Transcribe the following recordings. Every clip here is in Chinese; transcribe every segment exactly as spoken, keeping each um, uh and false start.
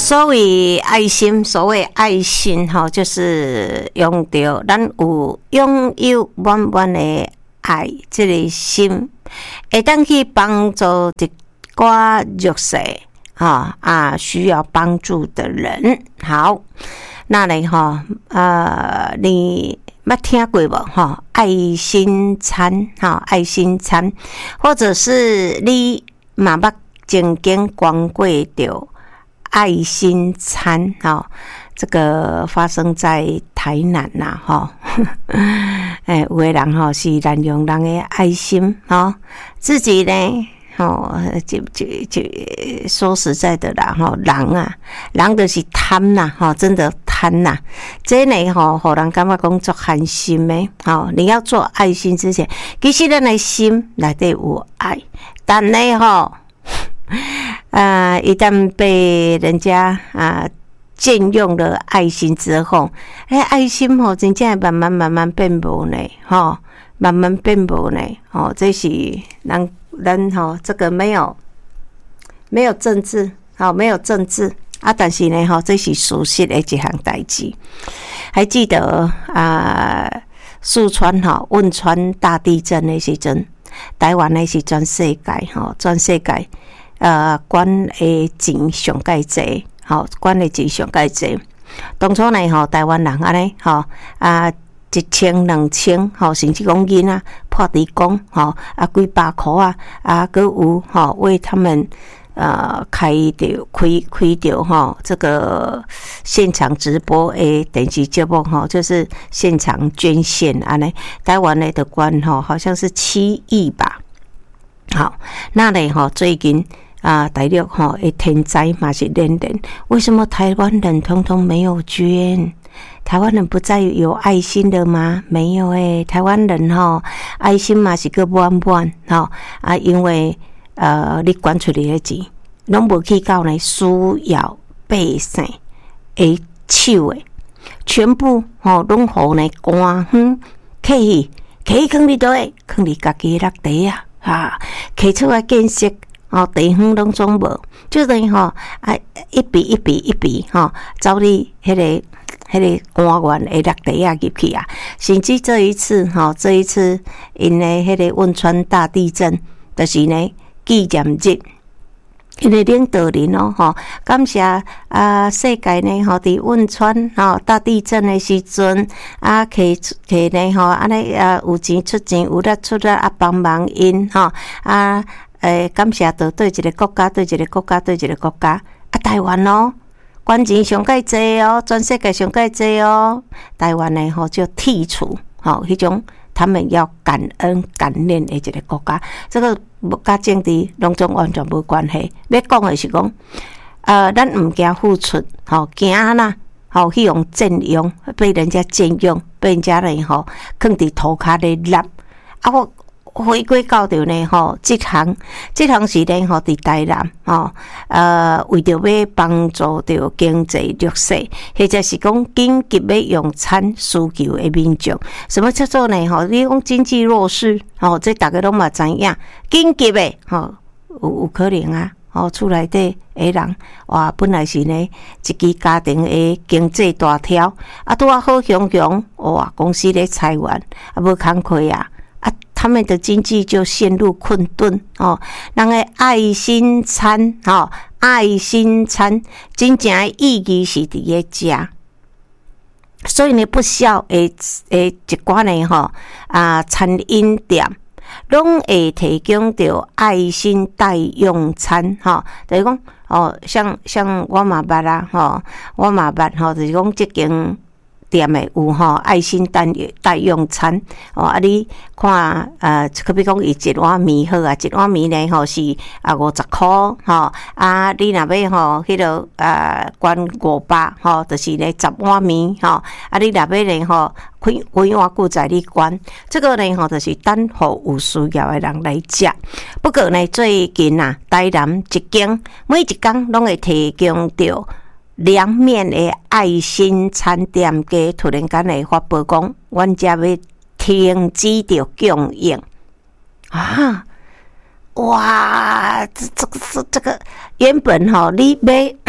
所谓爱心，所谓爱心吼，就是用到咱有拥有满满的爱，这个心会当去帮助一寡弱势啊啊需要帮助的人。好，那嘞哈呃，你捌听过无哈？爱心餐哈，爱心餐，或者是你嘛捌曾经逛过着爱心餐哈，这个发生在台南呐哈，哎，有的人哈是滥用人的爱心哈，自己呢吼，就就就说实在的啦吼，人啊，人就是贪呐哈，真的贪呐，这呢吼，互人感觉讲做寒心的吼，你要做爱心之前，其实咱的心内底有爱，但呢吼。啊，一旦被人家啊占用了爱心之后，哎，爱心吼真正慢慢慢慢变无呢，吼，慢慢变无呢，吼，这是人人吼这个没有没有政治，好没有政治啊，但是呢吼，这是事实的一项代志。还记得啊，四川吼汶川大地震的时阵，台湾的是全世界吼，全世界。呃，捐的钱上介济，吼，捐的钱上介济。当初呢，吼，台湾人安尼，吼啊，一千、两千，吼，甚至讲囡仔破地公，吼啊，几百箍啊，啊，佮有吼为他们呃开着开开着吼这个现场直播诶电视节目吼，就是现场捐献安尼。台湾的的捐吼好像是七亿吧。好，那呢吼最近。啊，大陆吼的天灾嘛是连连，为什么台湾人通通没有捐？台湾人不再有爱心了吗？没有诶、欸，台湾人吼爱心嘛是个满满吼啊，因为呃你捐出去的钱，拢无去到呢需要百姓的手诶，全部吼拢互呢官方客去，客去囥伫倒诶，囥伫家己落地啊，啊，客出来建设。哦，地方拢总无，就等于吼啊，一笔一笔一笔吼，走你迄个迄个官员的落地啊入去啊，甚至这一次吼，这一次因为迄个汶川大地震，就是呢纪念日。因为领导人哦，吼，感谢啊，世界呢，吼，伫汶川吼大地震的时阵啊，摕摕呢，吼，安尼啊，有钱出钱，有力出力啊，帮忙因吼啊。诶，感谢到对一个国家，对一个国家，对一个国家啊，台湾哦，捐钱上介济哦，全世界上介济哦，台湾呢吼就剔除吼迄种他们要感恩感念的一个国家，这个甲政治拢总完全无关系。要讲的是讲，呃，咱毋惊付出，吼惊啦，吼去用占用，被人家占用，被人家呢吼放伫涂骹咧立啊我。回归到着呢吼，这项这项是呢吼伫台南吼，呃，为着要帮助着经济弱势，或者是讲紧急要用餐需求的民众，什么叫做呢吼？你讲经济弱势吼，这大家拢嘛知影，紧急的吼有有可能啊，吼厝内底的人哇，本来是呢一支家庭的经济大条，啊拄啊好雄雄哇，公司咧裁员啊无工课啊。他们的经济就陷入困顿哦，人的爱心餐哦，爱心餐真正意义是伫咧食，所以呢，不少诶诶一寡呢吼啊餐饮店，拢会提供着爱心代用餐吼，就是讲哦，像像我嘛捌啦吼，我嘛捌吼，就是讲即间。店诶有吼爱心代代用餐哦，啊你看呃，可比讲伊一碗面好啊，一碗面呢吼是啊五十箍吼，啊你若要吼迄个呃捐五百吼，就是呢十碗面吼，啊你若要呢吼几几碗古仔你捐，这个呢吼就是等候有需要的人来食。不过呢最近啊，台南一间每一天拢会提供着。凉面的爱心餐店家突然间来发布讲，阮遮要停止着供应啊！哇，这这个这个原本吼、喔，你要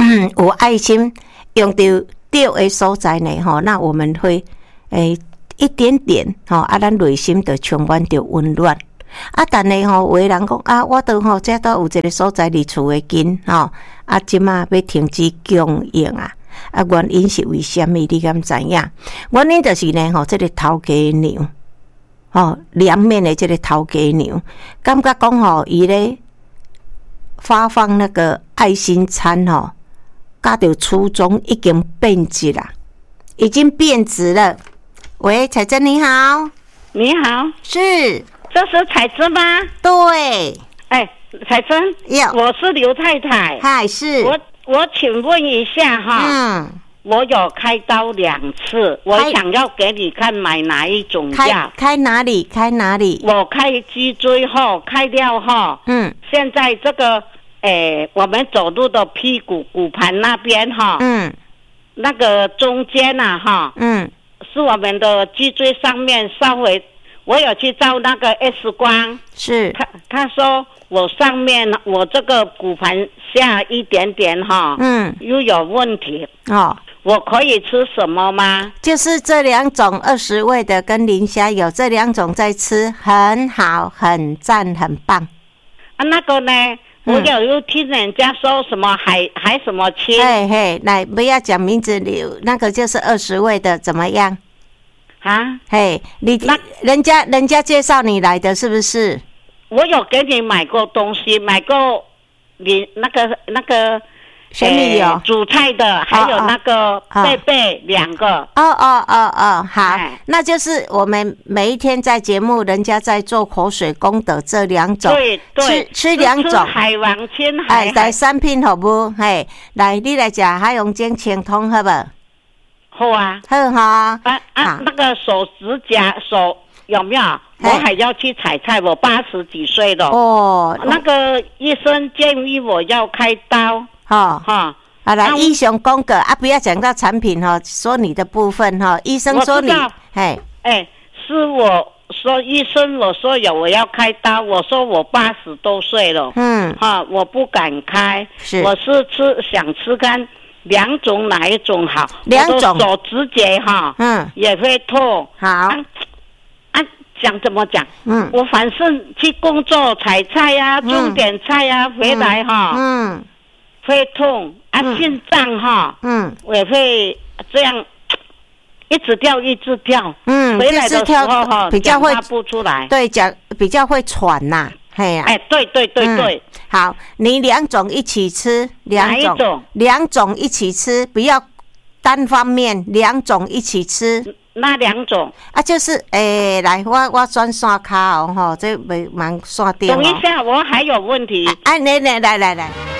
有爱心，用到对的所在呢，吼，那我们会诶、欸、一点点吼，啊，咱内心就充满着温暖。啊，但呢吼，有的人讲啊，我都吼，这都有一个所在离厝的近吼，啊，即马要停止供应啊。啊，原因是为虾米？你敢知影？原因就是呢，吼，这个头家娘，吼，两面的这个头家娘，感觉讲吼，伊咧发放那个爱心餐吼，甲着初衷已经变质啦，已经变质了。喂，彩珍你好， 你好， 是， 这是彩珍吗？ 对， 哎，彩珍，我是刘太太， 嗨，是， 我。我请问一下哈，嗯，我有开刀两次，我想要给你看买哪一种药？ 开开哪里？开哪里？ 我开脊椎后，开掉后，嗯，现在这个，诶，我们走路的屁股骨盘那边哈，嗯，那个中间呐哈，嗯，是我们的脊椎上面稍微，我有去照那个 X 光， 是， 他他说。我上面我这个骨盘下一点点哈，嗯，又有问题哦。我可以吃什么吗？ 就是这两种二十味的跟磷虾有这两种在吃，很好，很赞，很棒。 啊，那个呢，嗯、我有又听人家说什么海海什么青， 嘿嘿，来不要讲名字，你那个就是二十味的，怎么样？ 啊， 嘿，你那人家人家介绍你来的是不是？ 我有给你买过东西，买过你那个那个什么有煮菜的，还有那个贝贝两个。 哦哦哦哦，好，哎、那就是我们每一天在节目，人家在做口水功德这两种， 对对， 吃吃两种海王青海， 哎，来三品好不？嘿，来你来讲海洋精清通好不？ 好啊， 很好啊。 啊啊，那个手指甲手有没有？我还要去采菜，我八十几岁了。哦，那个医生建议我要开刀。 哈哈，好了，医生讲个啊，不要讲到产品哈，说你的部分哈。医生说你， 哎哎，是我说医生，我说有我要开刀，我说我八十多岁了，嗯，哈，我不敢开，是，我是吃想吃看两种哪一种好， 两种手指甲哈，嗯，也会痛， 好。 啊讲怎么讲？嗯，我反正去工作采菜呀、啊，种、嗯、点菜呀、啊，回来哈，嗯，会痛啊，心脏哈，嗯，也会这样一直掉，一直掉，嗯，回来的时候哈， 比较会发不出来， 对，讲比较会喘呐、啊，嘿呀、啊， 哎，对对对对、嗯， 好，你两种一起吃，两种，两种一起吃，不要单方面，两种一起吃。 那两种啊，就是诶、欸，来，我我转线卡哦，吼，这袂忙线掉。 等一下，我还有问题。 哎、啊，来来来来来。